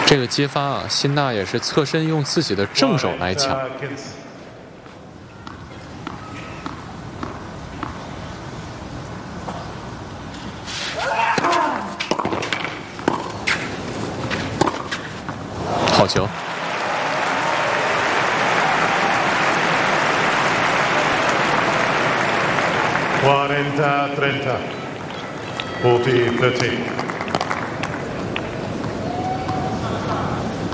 这个接发啊，辛纳也是侧身用自己的正手来抢。好球！ 40-30. 40-30.